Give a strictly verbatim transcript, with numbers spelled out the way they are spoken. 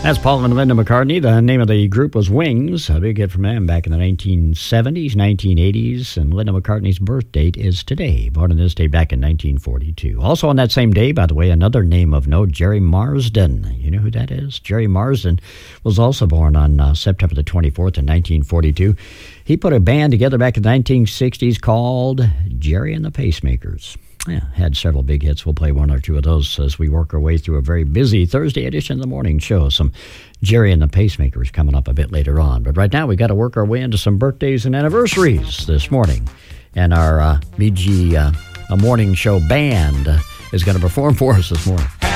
That's Paul and Linda McCartney. The name of the group was Wings. A big hit from them back in the nineteen seventies, nineteen eighties. And Linda McCartney's birth date is today. Born on this day back in nineteen forty-two. Also on that same day, by the way, another name of note, Jerry Marsden. You know who that is? Jerry Marsden was also born on uh, September the twenty-fourth in nineteen forty-two. He put a band together back in the nineteen sixties called Jerry and the Pacemakers. Yeah, had several big hits. We'll play one or two of those as we work our way through a very busy Thursday edition of the morning show. Some Jerry and the Pacemakers coming up a bit later on. But right now, we got to work our way into some birthdays and anniversaries this morning. And our uh, B G uh, a morning show band uh, is going to perform for us this morning.